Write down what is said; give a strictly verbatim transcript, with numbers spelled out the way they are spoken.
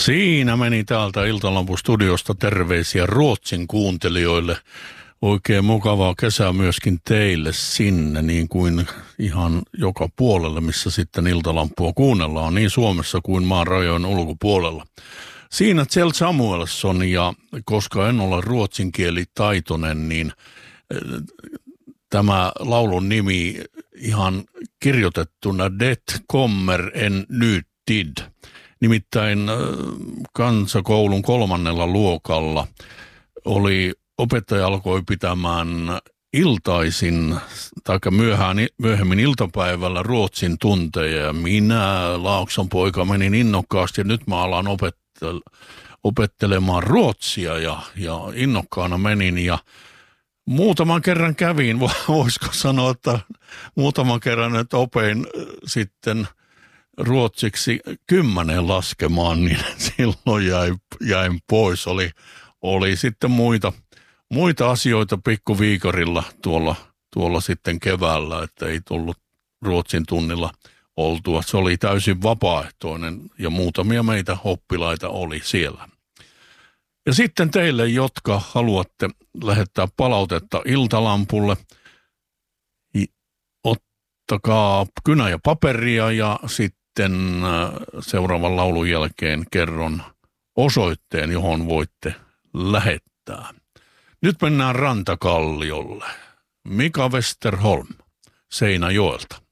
Siinä meni täältä Iltalampu-studiosta terveisiä Ruotsin kuuntelijoille. Oikein mukavaa kesää myöskin teille sinne, niin kuin ihan joka puolelle, missä sitten Iltalampua kuunnellaan, niin Suomessa kuin maan rajojen ulkopuolella. Siinä Kjell Samuelsson, ja koska en ole ruotsinkielitaitoinen, niin tämä laulun nimi ihan kirjoitettuna Det kommer en ny tid. Nimittäin kansakoulun kolmannella luokalla oli opettaja alkoi pitämään iltaisin tai myöhään, myöhemmin iltapäivällä ruotsin tunteja. Ja minä, Laakson poika, menin innokkaasti ja nyt mä alan opettel- opettelemaan ruotsia ja, ja innokkaana menin ja muutaman kerran kävin, voisiko sanoa, että muutaman kerran että opein sitten ruotsiksi kymmenen laskemaan, niin silloin jäin, jäin pois. Oli, oli sitten muita, muita asioita pikkuviikarilla tuolla, tuolla sitten keväällä, että ei tullut ruotsin tunnilla oltua. Se oli täysin vapaaehtoinen ja muutamia meitä oppilaita oli siellä. Ja sitten teille, jotka haluatte lähettää palautetta Iltalampulle, ottakaa kynä ja paperia ja sitten seuraavan laulun jälkeen kerron osoitteen, johon voitte lähettää. Nyt mennään Rantakalliolle. Mika Westerholm Seinäjoelta.